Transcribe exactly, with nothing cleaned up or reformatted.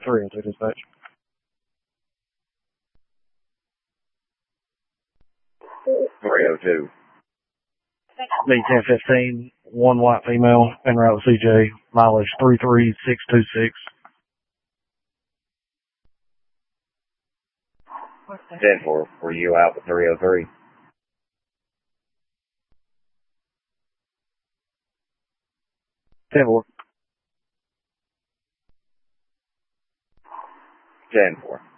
three oh two dispatch. three oh two. B ten fifteen, one white female, en route C J, mileage three three six two six. ten four, were you out with three oh three? ten four. ten four.